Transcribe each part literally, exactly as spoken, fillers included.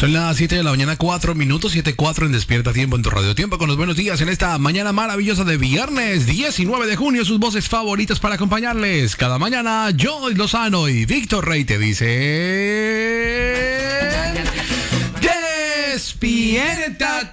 Son las siete de la mañana, cuatro minutos, siete cuatro en Despierta Tiempo en tu Radio Tiempo con los buenos días en esta mañana maravillosa de viernes diecinueve de junio. Sus voces favoritas para acompañarles cada mañana, Joy Lozano y Víctor Rey te dice... ¡Despierta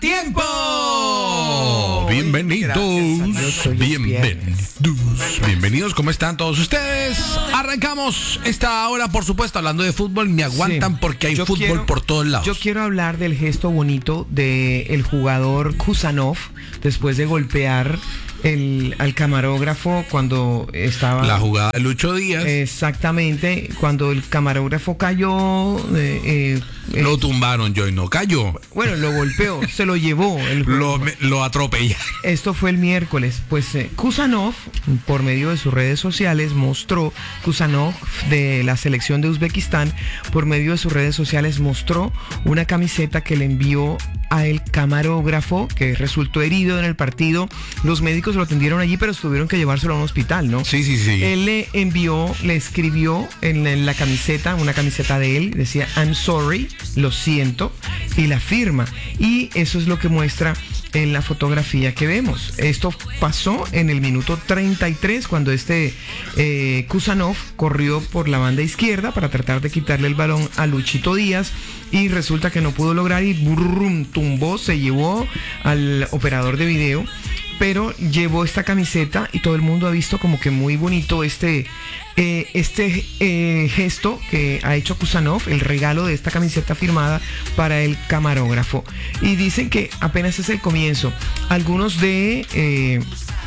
Tiempo! Bienvenidos, bienvenidos, bienvenidos, ¿cómo están todos ustedes? Arrancamos esta hora, por supuesto, hablando de fútbol. Me aguantan sí, porque hay fútbol quiero, por todos lados. Yo quiero hablar del gesto bonito del jugador Kusanov después de golpear el, al camarógrafo cuando estaba... La jugada de Lucho Díaz. Exactamente, cuando el camarógrafo cayó... Eh, eh, lo tumbaron, Joy, no cayó. Bueno, lo golpeó, se lo llevó. El, lo, lo atropelló. Esto fue el miércoles. Pues eh, Kusanov, por medio de sus redes sociales, mostró, Kusanov de la selección de Uzbekistán, por medio de sus redes sociales mostró una camiseta que le envió a el camarógrafo, que resultó herido en el partido. Los médicos lo atendieron allí, pero tuvieron que llevárselo a un hospital, ¿no? Sí, sí, sí. Él le envió, le escribió en, en la camiseta, una camiseta de él, decía I'm sorry, lo siento, y la firma. Y eso es lo que muestra en la fotografía que vemos. Esto pasó en el minuto treinta y tres, cuando este eh, Kusanov corrió por la banda izquierda para tratar de quitarle el balón a Luchito Díaz, y resulta que no pudo lograr y brum, tumbó, se llevó al operador de video, pero llevó esta camiseta y todo el mundo ha visto como que muy bonito este eh, este eh, gesto que ha hecho Kusanov, el regalo de esta camiseta firmada para el camarógrafo. Y dicen que apenas es el comienzo. Algunos de... Eh,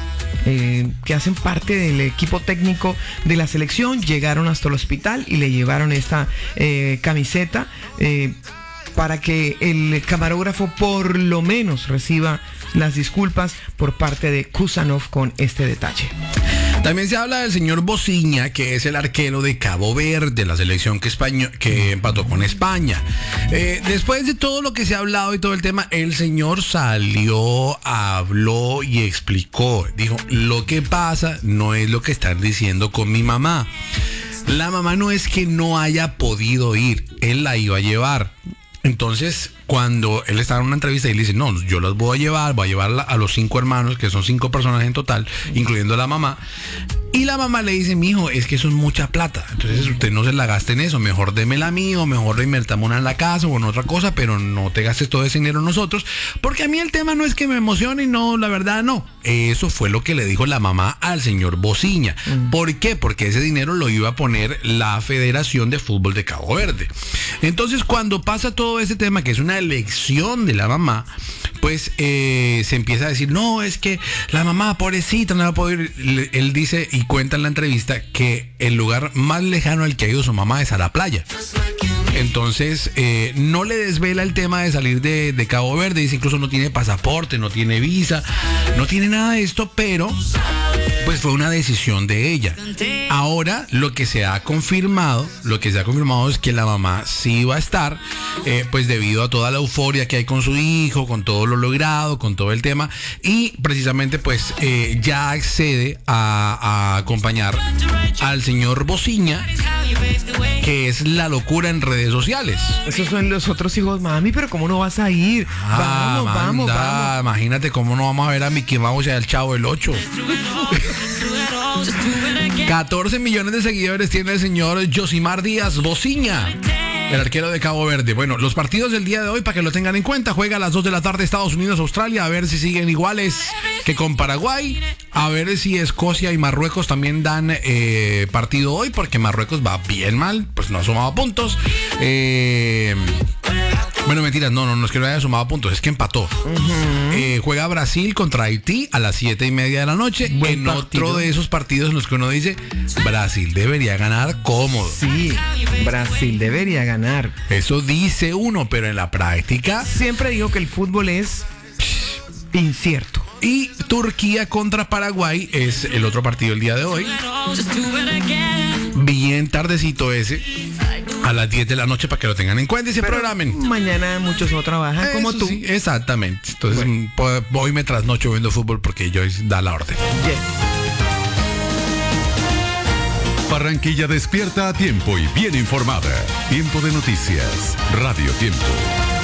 Eh, que hacen parte del equipo técnico de la selección llegaron hasta el hospital y le llevaron esta eh, camiseta eh, para que el camarógrafo por lo menos reciba las disculpas por parte de Kusanov con este detalle. También se habla del señor Bociña, que es el arquero de Cabo Verde, la selección que, España, que empató con España. Eh, después de todo lo que se ha hablado y todo el tema, el señor salió, habló y explicó. Dijo, lo que pasa no es lo que están diciendo con mi mamá. La mamá no es que no haya podido ir, él la iba a llevar. Entonces, cuando él estaba en una entrevista y le dice, no, yo los voy a llevar, voy a llevar a los cinco hermanos, que son cinco personas en total, incluyendo la mamá. Y la mamá le dice, mijo, es que eso es mucha plata. Entonces usted no se la gaste en eso, mejor démela a mí, o mejor invertamos una en la casa o en otra cosa, pero no te gastes todo ese dinero nosotros, porque a mí el tema no es que me emocione, no, la verdad no. Eso fue lo que le dijo la mamá al señor Bociña. Mm. ¿Por qué? Porque ese dinero lo iba a poner la Federación de Fútbol de Cabo Verde. Entonces, cuando pasa todo ese tema, que es una elección de la mamá, pues eh, se empieza a decir, no, es que la mamá, pobrecita, no va a poder ir. Él dice y cuenta en la entrevista que el lugar más lejano al que ha ido su mamá es a la playa. Entonces, eh, no le desvela el tema de salir de, de Cabo Verde. Dice, incluso no tiene pasaporte, no tiene visa, no tiene nada de esto, pero pues fue una decisión de ella. Ahora, lo que se ha confirmado, lo que se ha confirmado es que la mamá sí va a estar, eh, pues debido a toda la euforia que hay con su hijo, con todo lo logrado, con todo el tema, y precisamente pues eh, ya accede a, a acompañar al señor Bociña, que es la locura en redes sociales. Esos son los otros hijos, mami, pero ¿cómo no vas a ir? Ah, vamos, manda, vamos, vamos. Imagínate cómo no vamos a ver a Mickey Mouse y al Chavo del ocho. catorce millones de seguidores tiene el señor Josimar Díaz Bociña, el arquero de Cabo Verde. Bueno, los partidos del día de hoy, para que lo tengan en cuenta, juega a las dos de la tarde Estados Unidos, Australia, a ver si siguen iguales que con Paraguay, a ver si Escocia y Marruecos también dan eh, partido hoy, porque Marruecos va bien mal, pues no ha sumado puntos. Eh... Bueno, mentiras, no, no, no es que no haya sumado puntos, es que empató. Uh-huh. Eh, juega Brasil contra Haití a las siete y media de la noche. Buen en partido. Otro de esos partidos en los que uno dice, Brasil debería ganar cómodo. Sí, Brasil debería ganar. Eso dice uno, pero en la práctica... Siempre digo que el fútbol es incierto. Y Turquía contra Paraguay es el otro partido el día de hoy. Bien tardecito ese. A las diez de la noche, para que lo tengan en cuenta y se Pero programen. Mañana muchos no trabajan. Eso como tú. Sí, exactamente. Entonces, bueno, hoy me trasnocho viendo fútbol porque Joyce da la orden. Yes. Barranquilla despierta a tiempo y bien informada. Tiempo de noticias. Radio Tiempo.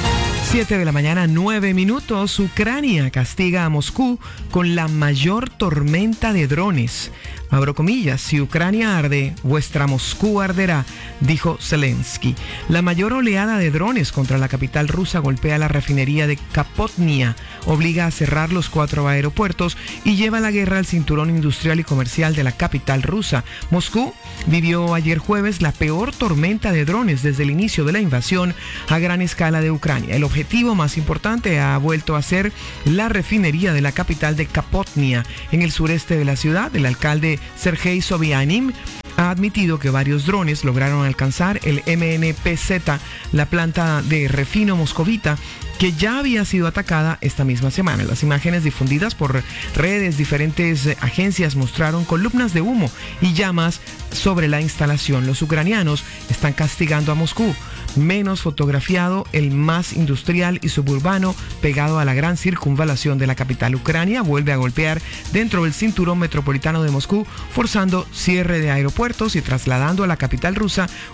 siete de la mañana, nueve minutos. Ucrania castiga a Moscú con la mayor tormenta de drones. Abro comillas, si Ucrania arde, vuestra Moscú arderá, dijo Zelensky. La mayor oleada de drones contra la capital rusa golpea la refinería de Kapotnia, obliga a cerrar los cuatro aeropuertos y lleva la guerra al cinturón industrial y comercial de la capital rusa. Moscú vivió ayer jueves la peor tormenta de drones desde el inicio de la invasión a gran escala de Ucrania. El objetivo más importante ha vuelto a ser la refinería de la capital de Kapotnia, en el sureste de la ciudad. El alcalde Sergei Sobyanin ha admitido que varios drones lograron alcanzar el M N P Z, la planta de refino moscovita, que ya había sido atacada esta misma semana. Las imágenes difundidas por redes, diferentes agencias mostraron columnas de humo y llamas sobre la instalación. Los ucranianos están castigando a Moscú, menos fotografiado, el más industrial y suburbano, pegado a la gran circunvalación de la capital. Ucrania vuelve a golpear dentro del cinturón metropolitano de Moscú, forzando cierre de aeropuertos y trasladando a la capital rusa